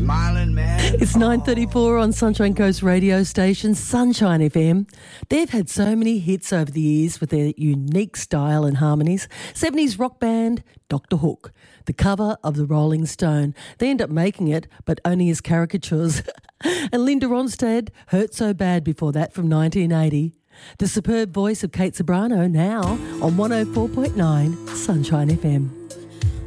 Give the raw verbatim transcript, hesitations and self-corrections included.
smiling man. It's nine thirty-four on Sunshine Coast radio station, Sunshine F M. They've had so many hits over the years with their unique style and harmonies. seventies rock band, Doctor Hook, the cover of the Rolling Stone. They end up making it, but only as caricatures. And Linda Ronstadt, Hurt So Bad before that from nineteen eighty. The superb voice of Kate Ceberano now on one oh four point nine Sunshine F M.